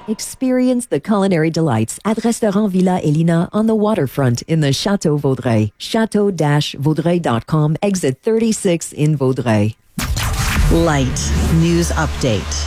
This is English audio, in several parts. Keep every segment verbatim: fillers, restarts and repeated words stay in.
Experience the culinary delights at Restaurant Villa Elina on the waterfront in the Chateau Vaudreuil. chateau dash vaudreuil dot com, exit thirty-six in Vaudreuil. Light News Update.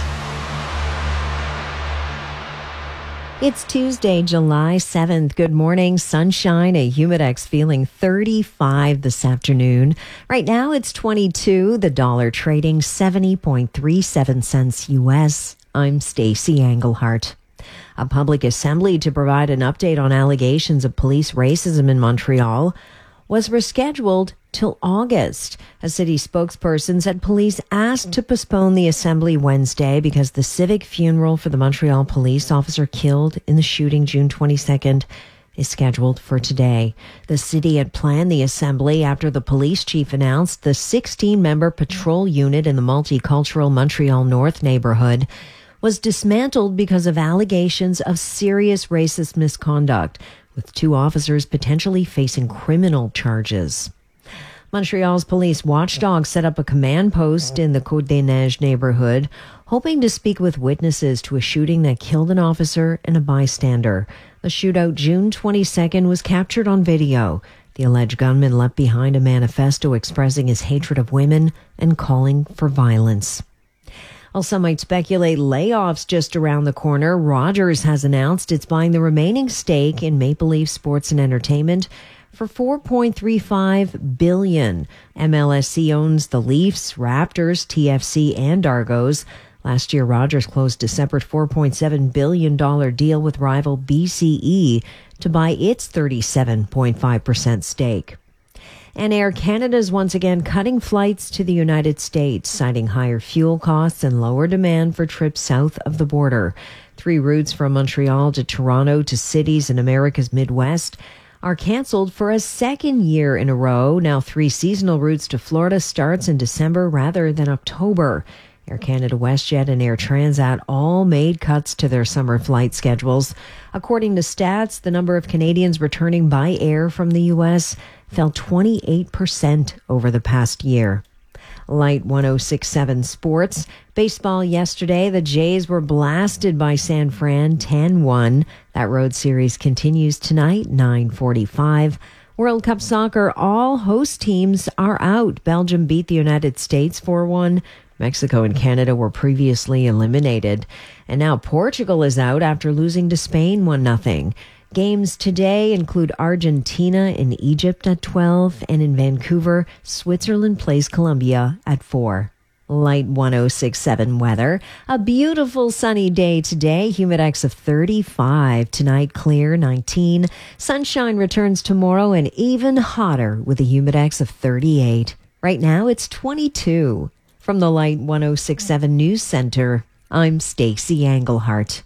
It's Tuesday, July seventh. Good morning. Sunshine, a humidex feeling thirty-five this afternoon. Right now it's twenty-two. The dollar trading seventy point three seven cents U S. I'm Stacey Englehart. A public assembly to provide an update on allegations of police racism in Montreal was rescheduled till August. A city spokesperson said police asked to postpone the assembly Wednesday because the civic funeral for the Montreal police officer killed in the shooting June twenty-second is scheduled for today. The city had planned the assembly after the police chief announced the sixteen-member patrol unit in the multicultural Montreal North neighborhood was dismantled because of allegations of serious racist misconduct, with two officers potentially facing criminal charges. Montreal's police watchdog set up a command post in the Côte des Neiges neighborhood, hoping to speak with witnesses to a shooting that killed an officer and a bystander. The shootout June twenty-second was captured on video. The alleged gunman left behind a manifesto expressing his hatred of women and calling for violence. While some might speculate layoffs just around the corner, Rogers has announced it's buying the remaining stake in Maple Leaf Sports and Entertainment for four point three five billion dollars. M L S C owns the Leafs, Raptors, T F C, and Argos. Last year, Rogers closed a separate four point seven billion dollars deal with rival B C E to buy its thirty-seven point five percent stake. And Air Canada is once again cutting flights to the United States, citing higher fuel costs and lower demand for trips south of the border. Three routes from Montreal to Toronto to cities in America's Midwest are canceled for a second year in a row. Now three seasonal routes to Florida starts in December rather than October. Air Canada, WestJet, and Air Transat all made cuts to their summer flight schedules. According to Stats, the number of Canadians returning by air from the U S fell twenty-eight percent over the past year. Light one oh six point seven Sports. Baseball yesterday, the Jays were blasted by San Fran ten one. That road series continues tonight, nine forty-five. World Cup Soccer, all host teams are out. Belgium beat the United States four one. Mexico and Canada were previously eliminated. And now Portugal is out after losing to Spain one nothing. Games today include Argentina and Egypt at twelve, and in Vancouver, Switzerland plays Colombia at four. Light one oh six point seven weather. A beautiful sunny day today. Humidex of thirty-five. Tonight, clear, nineteen. Sunshine returns tomorrow and even hotter with a humidex of thirty-eight. Right now, it's twenty-two. From the Light one oh six point seven News Center, I'm Stacey Englehart.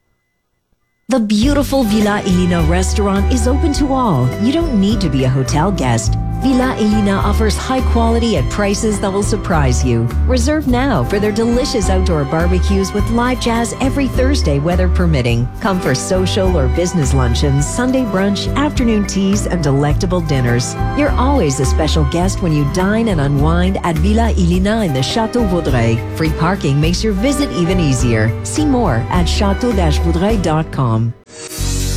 The beautiful Villa Elina restaurant is open to all. You don't need to be a hotel guest. Villa Elina offers high quality at prices that will surprise you. Reserve now for their delicious outdoor barbecues with live jazz every Thursday, weather permitting. Come for social or business luncheons, Sunday brunch, afternoon teas, and delectable dinners. You're always a special guest when you dine and unwind at Villa Elina in the Chateau Vaudreuil. Free parking makes your visit even easier. See more at chateau dash vaudreuil dot com.